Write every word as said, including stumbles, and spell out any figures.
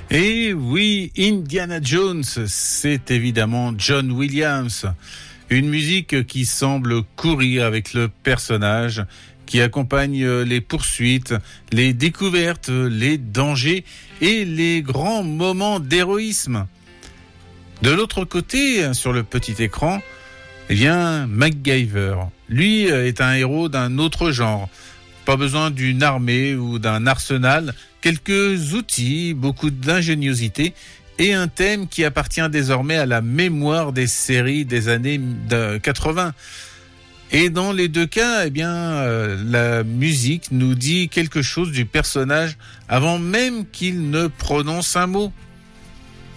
Et oui, Indiana Jones, c'est évidemment John Williams. Une musique qui semble courir avec le personnage, qui accompagne les poursuites, les découvertes, les dangers et les grands moments d'héroïsme. De l'autre côté, sur le petit écran, eh bien, MacGyver. Lui est un héros d'un autre genre. Pas besoin d'une armée ou d'un arsenal, quelques outils, beaucoup d'ingéniosité et un thème qui appartient désormais à la mémoire des séries des années quatre-vingts. Et dans les deux cas, eh bien, euh, la musique nous dit quelque chose du personnage avant même qu'il ne prononce un mot.